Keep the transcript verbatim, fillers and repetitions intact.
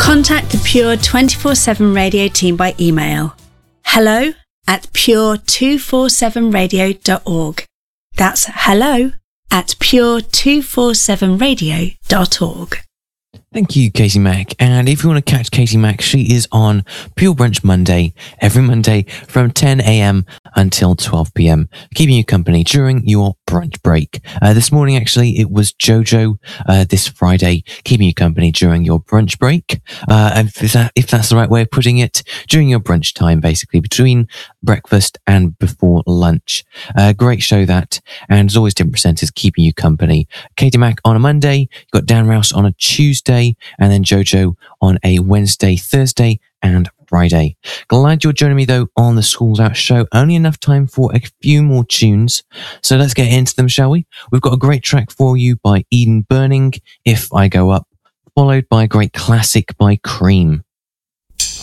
Contact the Pure twenty-four seven Radio team by email. Hello at pure two forty-seven radio dot org. That's hello at pure two forty-seven radio dot org. Thank you, Katie Mack. And if you want to catch Katie Mack, she is on Pure Brunch Monday, every Monday from ten a.m. until twelve p.m, keeping you company during your brunch break. Uh, this morning, actually, it was Jojo uh, this Friday, keeping you company during your brunch break. Uh, and if, that, if that's the right way of putting it, during your brunch time, basically, between breakfast and before lunch. Uh, great show that. And as always, different presenters keeping you company. Katie Mack on a Monday, you've got Dan Rouse on a Tuesday, and then Jojo on a Wednesday, Thursday, and Friday. Glad you're joining me though on the Schools Out show. Only enough time for a few more tunes, so let's get into them, shall we? We've got a great track for you by Eden Burning, If I Go Up, followed by a great classic by Cream.